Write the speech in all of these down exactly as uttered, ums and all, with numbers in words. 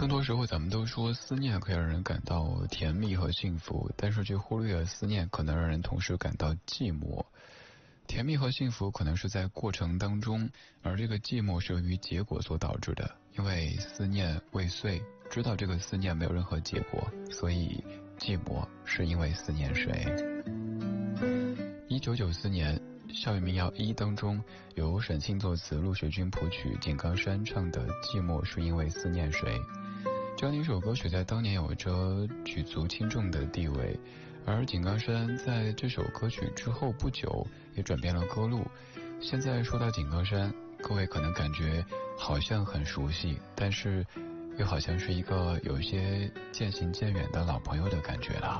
更多时候咱们都说思念可以让人感到甜蜜和幸福，但是却忽略了思念可能让人同时感到寂寞。甜蜜和幸福可能是在过程当中，而这个寂寞是由于结果所导致的。因为思念未遂，知道这个思念没有任何结果，所以寂寞是因为思念谁。一九九四年校园民谣一当中，由沈庆作词，陆学军谱曲，井冈山唱的《寂寞是因为思念谁》。这样一首歌曲在当年有着举足轻重的地位，而井冈山在这首歌曲之后不久也转变了歌路。现在说到井冈山，各位可能感觉好像很熟悉，但是又好像是一个有些渐行渐远的老朋友的感觉了。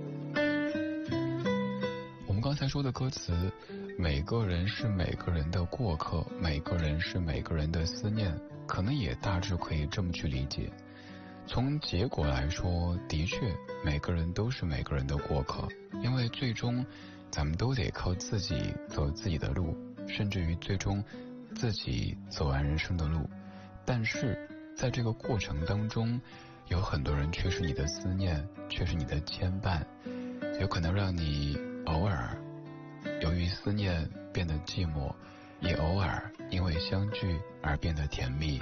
我们刚才说的歌词，每个人是每个人的过客，每个人是每个人的思念，可能也大致可以这么去理解。从结果来说，的确每个人都是每个人的过客，因为最终咱们都得靠自己走自己的路，甚至于最终自己走完人生的路。但是在这个过程当中，有很多人却是你的思念，却是你的牵绊，有可能让你偶尔由于思念变得寂寞，也偶尔因为相聚而变得甜蜜。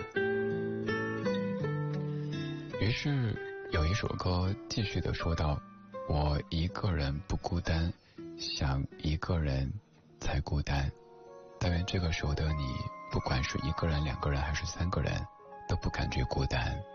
于是有一首歌继续的说道，我一个人不孤单，想一个人才孤单。但愿这个时候的你，不管是一个人、两个人还是三个人，都不感觉孤单。